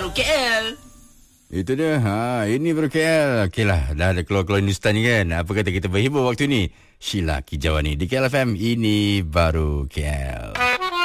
baru KL. Itu dia. Ini baru KL. Okey lah. Dah ada keluar-keluar Hindustan ni kan. Apa kata kita berhibur waktu ni? Sheila Kijawani di KL FM. Ini baru KL.